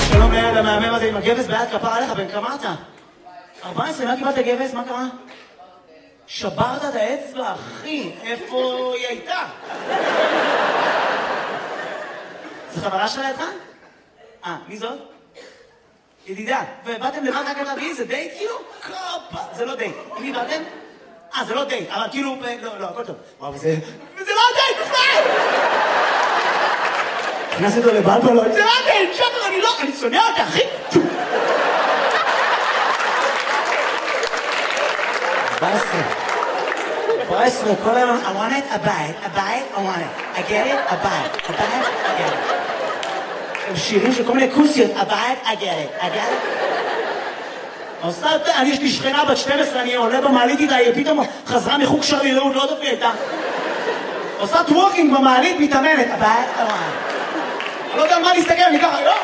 שלום לילד המהמם הזה עם הגבס ביד, כפר עליך, בן כמה אתה? 14, מה קיבלת גבס? מה קרה? שברת את האצבע, אחי, איפה היא הייתה? זו חברה שלה לידך? מי זאת? ידידה, ובאתם לבד רק על להביא, זה דייט כאילו? זה לא דייט. עם מי באתם? זה לא דייט, אבל כאילו, לא, הכל טוב. וואו, זה לא דייט בכלל! נכנס איתו לבלבלו, זה לא דייט, שחר, אני שונא אותה, אחי! 14, כל היום, I want it, I buy it, I want it. I get it, I buy it, I get it. שירים של כל מיני כוסיות, I buy it, I get it. יש לי שכנה בת 12, אני עולה במעלית איתה, היא פתאום חזרה מחוג שרירות, לא יודעת איתה. עושה טוורקינג במעלית, מתאמנת, I buy it, I want it. אני לא יודע מה להסתכל, אני ככה, יואו.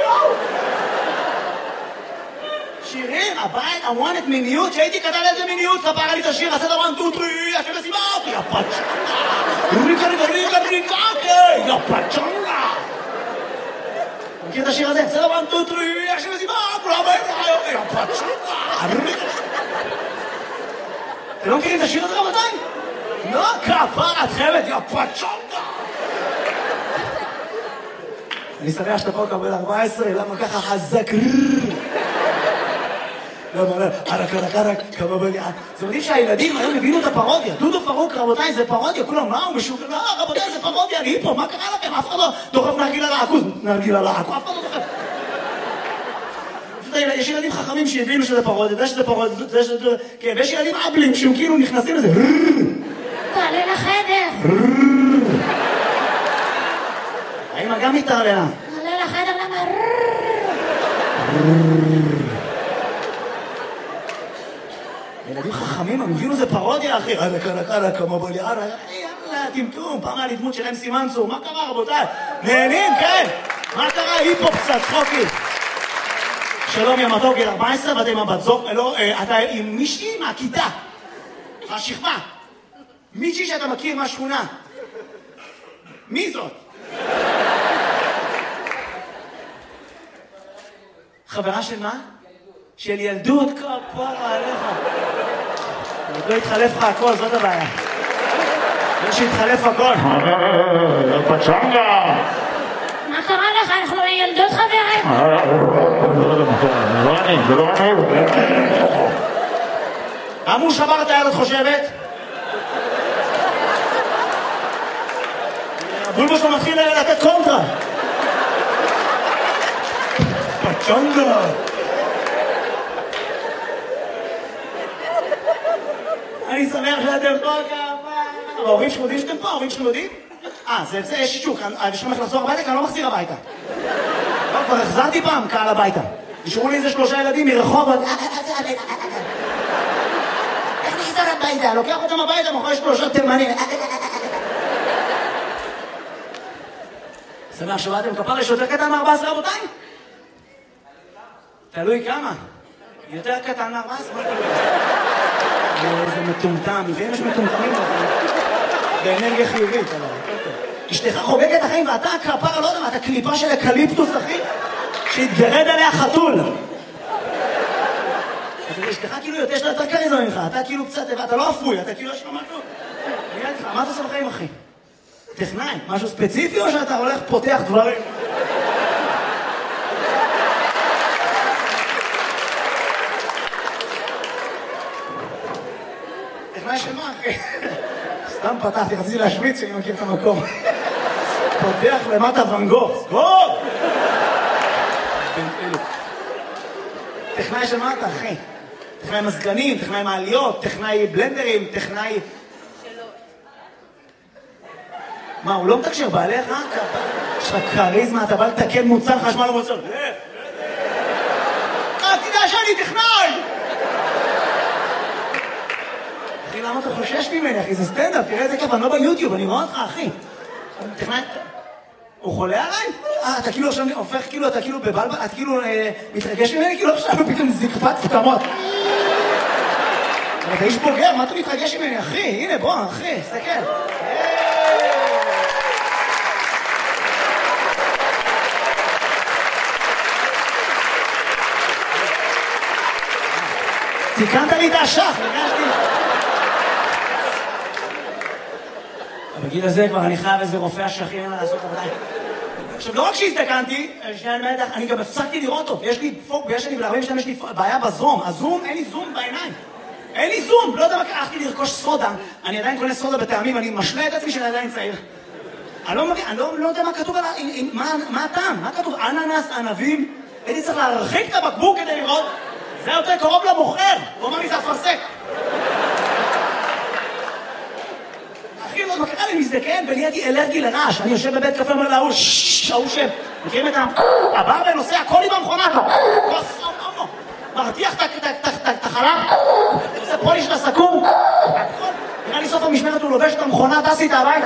שירים, הבית, I want it מיניות, שהייתי כתב איזה מיניות, כפרה לי את השיר, עשה דבר 1, 2, 3, השם מסיבה, יא פצ'נגה, יא פצ'נגה. מכיר את השיר הזה? עשה דבר 1, 2, 3, השם מסיבה, יא פצ'נגה. אתם לא מכירים את השיר הזה רבותיים? לא, כפרה, חמת, יא פצ'נגה. אני שמח שאתה פה קבל 14, למה ככה חזק? למה, ערק, כמה בליעה. זה מדהים שהילדים היום הבינו את הפרודיה. דודו פרוק, רבותיי, זה פרודיה. כולם, מה הוא משוגע? לא, רבותיי, זה פרודיה, אני פה, מה קרה לכם? אף אחד לא דוחף נרגילה לעכוז. נרגילה לעכוז, אף אחד לא דוחף. יש ילדים חכמים שהבינו שזה פרודיה, זה שזה פרודיה, זה שזה... כן, ויש ילדים אבלים שהם כאילו נכנסים לזה. תעלה לחדר. האמא גם מתעללה. תעלה לחדר, למה? ילדים חכמים, הם הבינו זה פרודיה, אחי. קרה, כמה בליעה, יאללה, טמטום, פעם היה לי דמות של אמסי מנצור. מה קרה, רבותיי? נהנים, כן? מה קרה? היפופ קצת, צחוקי. שלום, יא מתוק, גיל 14, ואתה עם הבת זוג, לא, אתה עם מישהי מהכיתה. השכבה. מישהי שאתה מכיר מהשכונה. מי זאת? חברה של מה? של ילדות, כפרה עליך. עוד לא התחלף לך הכל, זאת הבעיה. לא שהתחלף הכל. פצ'נגה! מה קרה לך? אנחנו ילדות חברים. זה לא אני. למה הוא שבר את היד, את חושבת? הבולבו שלו מתחיל לתת קונטרה. פצ'נגה! אני שמח שאתם פה כמה. ההורים שלכם יודעים שאתם פה? ההורים שלכם יודעים? זה יש שישוק. יש לכם איך לחזור הביתה? כי אני לא מחזיר הביתה. לא, כבר החזרתי פעם קהל הביתה. נשארו לי איזה 3 ילדים מרחובות. איך נחזור הביתה? לוקח אותם הביתה, מאחורי 3 תימנים. שמח שבאתם כפר, יש יותר קטן מ-14 רבותיים? תלוי כמה. יותר קטן מ-14? זה מטומטם, לפעמים יש מטומטמים באנרגיה חיובית. אשתך חוגגת החיים ואתה כפרה, לא יודע מה, אתה קליפה של אקליפטוס, אחי, שהתגרד עליה חתול. אשתך כאילו יש לה יותר קריזמה ממך, אתה כאילו קצת, אתה לא אפוי, אתה כאילו יש לו משהו. מה אתה עושה בחיים, אחי? טכנאי, משהו ספציפי או שאתה הולך פותח דברים? טכנאי של מה, אחי? סתם פתחתי, רציתי להשמיץ שאני מכיר את המקום. פותח למטה ון גוך. סגור! טכנאי של מה אתה, אחי? טכנאי מזגנים, טכנאי מעליות, טכנאי בלנדרים, טכנאי... מה, הוא לא מתקשר בעליך? יש לך קריזמה, אתה בא לתקן מוצר חשמל או מוצר. תדע שאני טכנאי! אחי, למה אתה חושש ממני, אחי? זה סטנדאפ, תראה איזה כיף, אני לא ביוטיוב, אני רואה אותך, אחי. טכנאי... הוא חולה עליי? אתה כאילו עכשיו הופך, כאילו, אתה כאילו בבלבל, אתה כאילו מתרגש ממני, כאילו עכשיו פתאום זקפת פתמות. אבל אתה איש בוגר, מה אתה מתרגש ממני, אחי? הנה, בוא, אחי, סתכל. סיכנת לי את השח, הרגשתי. בגיל הזה כבר אני חייב איזה רופא השחים לעשות עבודה. עכשיו, לא רק שהזדקנתי, אני גם הפסקתי לראות טוב. יש לי בעיה בזום. הזום, אין לי זום בעיניים. אין לי זום. לא יודע מה, הלכתי לרכוש סודה. אני עדיין קונה סודה בטעמים, אני משלה את עצמי שאני עדיין צעיר. אני לא יודע מה כתוב, מה הטעם? מה כתוב? אננס, ענבים. הייתי צריך להרחיק את הבקבוק כדי לראות. זה יותר קרוב למוכר. הוא אומר לי, זה אפרסק. אחי, לא, מה קרה לי מזדקן ונהייתי אלרגי לרעש. אני יושב בבית קפה, אומר לה, ההוא שם. מכירים את הבא ונוסע, הכל עם המכונה פה. מרתיח את החלב. עושה פוליש לסכו"ם. נראה לי סוף המשמרת הוא לובש את המכונה, טס איתה הביתה.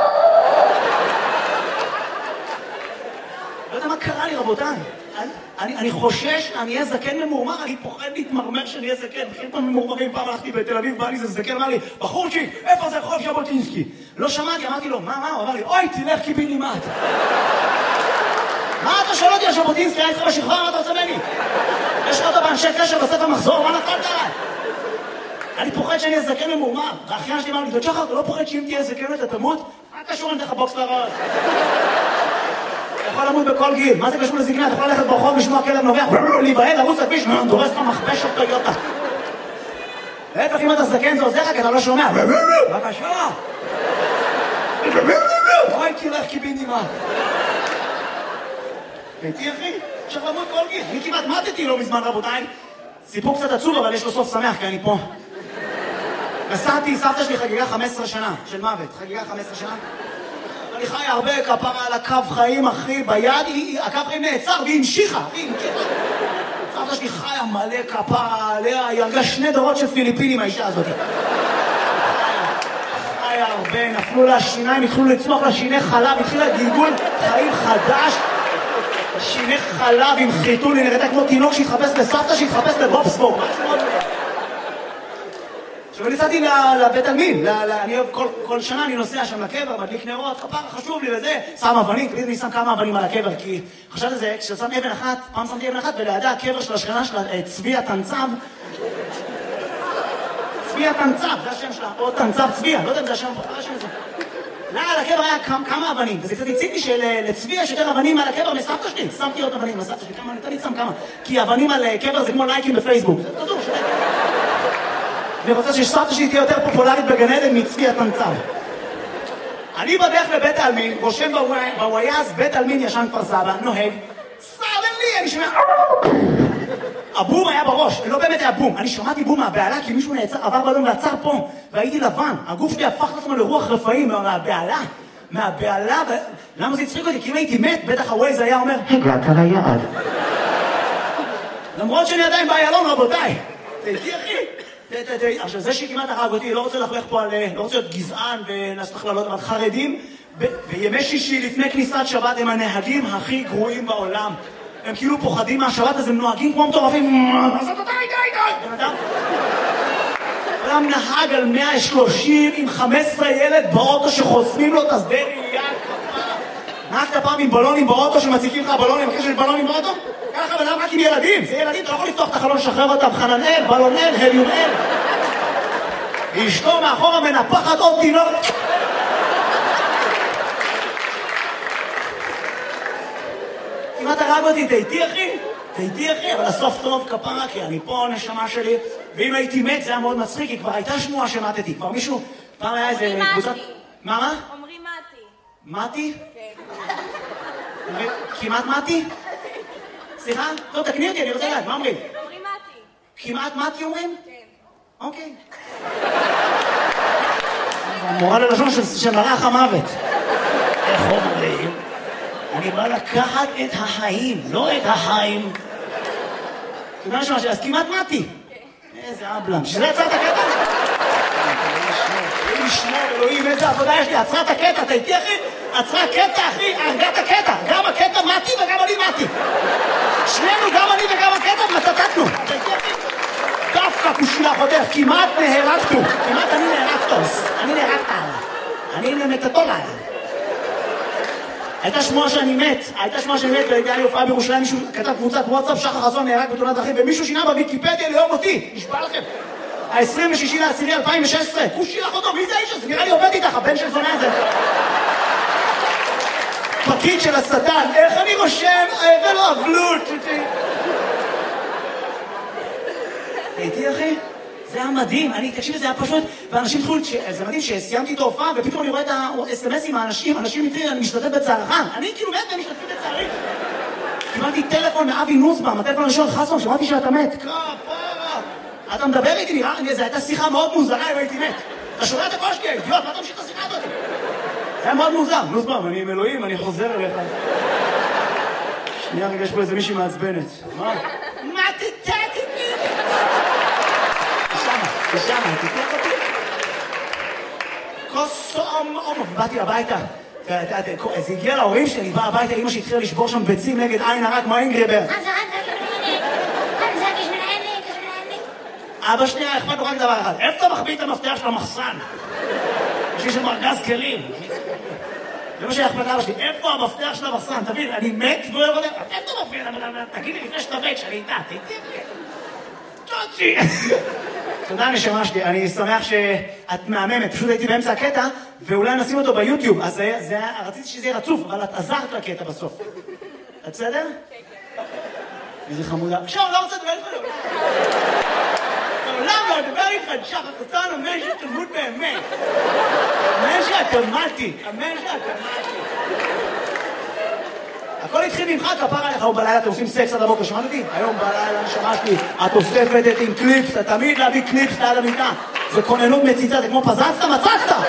לא יודע מה קרה לי, רבותיי. אני חושש, אני אהיה זקן ממורמר, אני פוחד להתמרמר שאני אהיה זקן. בכיר פעם ממורמרים, פעם הלכתי בתל אביב, בא לי זה זקן, אמר לי, בחורצ'יק, איפה זה רחוב ז'בוטינסקי? לא שמעתי, אמרתי לו, מה? הוא אמר לי, אוי, תלך קיבינימט. מה אתה שואל אותי על ז'בוטינסקי? הייתי לך בשכבה, מה אתה רוצה ממני? יש לך אותו באנשי קשר בספר מחזור, מה נפלת עליי? אני פוחד שאני אהיה זקן ממורמר. והאחיין שלי אמר לי, דוד שחר, אתה לא פוחד שאם תהיה זקן אתה תמות? מה קשור לך בוקס לראש? אתה יכול למות בכל גיל, מה זה קשור לזקנה? אתה יכול ללכת ברחוב, לשמוע כלב נובח, להיבהל, לרוץ לכביש, דורס לך מכבש של טויוטה. להפך, אם אתה זקן זה עוזר לך, כי אתה לא שומע. בבקשה. אוי, תלך קיבינימט. הייתי אחי, אפשר למות כל גיל. אני כמעט מתתי לא מזמן, רבותיי. סיפור קצת עצוב, אבל יש לו סוף שמח, כי אני פה. נסעתי, סבתא שלי חגיגה 15 שנה של מוות. חגיגה 15 שנה. אני חי הרבה כפרה על הקו חיים, אחי, ביד, הקו חיים נעצר, והיא המשיכה. סבתא שלי חיה מלא כפרה עליה, היא הרגה 2 דורות של פיליפינים, האישה הזאת. חיה הרבה, נפלו לה שיניים, התחילו לצמוח לה שיני חלב, התחילה גלגול חיים חדש. שיני חלב עם חיתול, היא נראתה כמו תינוק שהתחפש לסבתא, שהתחפש לבובסבורג. עכשיו אני נסעתי לבית עלמין, אני אוהב כל שנה אני נוסע שם לקבר, מדליק נרות, כפרה חשוב לי וזה, שם אבנים, תמיד אני שם כמה אבנים על הקבר, כי חשבתי זה, כששם אבן אחת, פעם שמתי אבן אחת, ולידה הקבר של השכנה שלה, צבי התנצב, צבי התנצב, זה השם שלה, או תנצב צבי, לא יודע אם זה השם, השם הזה. על הקבר היה כמה אבנים, וזה קצת הציג לי שלצבי יש יותר אבנים על הקבר מסבתא שלי, שמתי עוד אבנים לסבתא שלי, כמה, אני שם כמה, כי אבנים על קבר זה כמו לייקים בפייסבוק, זה תדעו, אני רוצה שסבתא שלי תהיה יותר פופולרית בגן עדן מצבי התנצב. אני בדרך לבית העלמין, רושם בוויאז, בית העלמין ישן כפר סבא, נוהג, סדרלי, אני שומע... הבום היה בראש, לא באמת היה בום. אני שמעתי בום מהבעלה כי מישהו עבר בלום ועצר פה, והייתי לבן. הגוף שלי הפך לעצמו לרוח רפאים מהבעלה. למה זה הצחיק אותי? כי אם הייתי מת, בטח הווייז היה אומר, הגעת ליעד. למרות שאני עדיין באיילון, רבותיי. תהייתי אחי. עכשיו זה שכמעט הרג אותי, לא רוצה לחלך פה על... לא רוצה להיות גזען ולעשות הכללות, אבל חרדים, בימי שישי לפני כניסת שבת הם הנהגים הכי גרועים בעולם. הם כאילו פוחדים מהשבת, אז הם נוהגים כמו מטורפים. אז אתה די. אדם נהג על 130 עם 15 ילד באוטו שחוסמים לו את השדה ראייה. נהגת פעם עם בלונים באוטו שמציקים לך בלונים, אחרי שיש בלונים באוטו? ככה בלם רק עם ילדים. זה ילדים, אתה לא יכול לפתוח את החלון, לשחרר אותם. חננאל, בלונל, הליונאל. ואשתו מאחורה מנפחת עוד תינוק. כמעט הרג אותי, תהייתי אחי, אבל הסוף טוב כפרה, כי אני פה נשמה שלי, ואם הייתי מת זה היה מאוד מצחיק, כי כבר הייתה שמועה שמתתי, כבר מישהו, פעם היה איזה קבוצת... מה? אומרים מתי. מתי? כן. כמעט מתי? סליחה? טוב, תקני אותי, אני רוצה לדעת, מה אומרים? אומרים מתי. כמעט מתי אומרים? כן. אוקיי. המורה ללשון של מלאך המוות. איך אומרים? אני בא לקחת את החיים, לא את החיים. אתה יודע משהו, אז כמעט מתי. איזה אבלם. שזה עצרת הקטע? אלוהים ישמור, אלוהים, איזה עבודה יש לי. עצרת הקטע, אתה איתי אחי? עצרה קטע אחי, הרגת הקטע. גם הקטע מתי וגם אני מתי. שנינו, גם אני וגם הקטע, מתתתנו. אתה איתי אחי? דווקא כושלה חותך, כמעט נהרגתו. כמעט אני נהרגתוס. אני נהרגת עליו. אני נמתתו עליו. הייתה שמועה שאני מת, והייתה לי הופעה בירושלים, מישהו כתב קבוצת וואטסאפ, שחר חסון נהרג בתאונת דרכים, ומישהו שינה בוויקיפדיה ליום אותי, נשבע לכם. ה-26/10/2016, הוא שילח אותו, מי זה האיש הזה? נראה לי עובד איתך, הבן של זונה הזה. פקיד של השטן, איך אני רושם? ולא אבלות. הייתי אחי? זה היה מדהים, תקשיב, זה היה פשוט, ואנשים התחילו, זה מדהים שסיימתי את ההופעה, ופתאום אני רואה את ה-SMS עם האנשים, אנשים מתחילים, אני משתתף בצערך, אני כאילו מת ואני משתתף בצערי. קיבלתי טלפון מאבי נוסבאום, הטלפון הראשון, חסון, שמעתי שאתה מת. כפרה. אתה מדבר איתי, נראה לי, זו הייתה שיחה מאוד מוזרה אם הייתי מת. אתה שומע את הקול שלי, אידיוט, מה אתה ממשיך את השיחה הזאת? זה היה מאוד מוזר, נוסבאום, אני עם אלוהים, אני חוזר אליך. שנייה, רגע, יש פה איזה מישהי מעצבנת. מה? מה תתת? תשמע, תתת אותי. כוסום, באתי הביתה. זה הגיע להורים שלי, אני בא הביתה, אמא שהתחילה לשבור שם ביצים נגד עין הרע כמו אינגרבר. אבא שנייה, אכפת לו רק דבר אחד. איפה אתה מחביא את המפתח של המחסן? יש לי שם ארגז כלים. זה מה שאכפת אבא שלי. איפה המפתח של המחסן? תבין, אני מת והוא לא יודע. איפה אתה מפתח? תגיד לי לפני שאתה מת, שאני איתה. תוציא. תודה נשמה שלי, אני שמח שאת מהממת. פשוט הייתי באמצע הקטע, ואולי נשים אותו ביוטיוב. אז רציתי שזה יהיה רצוף, אבל את עזרת לקטע בסוף. את בסדר? כן. איזה חמודה. עכשיו, לא רוצה לדבר איתך. לעולם לא אדבר איתך, שחר חסון, אמן שתמות באמת. אמן שהתמתי. הכל התחיל ממך, כפר עליך, היום בלילה אתם עושים סקס עד הבוקר, שמעת אותי? היום בלילה שמעתי, את אוספת את עם קליפס, אתה תמיד להביא קליפס ליד המיטה. זה כוננות מציצה, זה כמו פזצת, מצצת!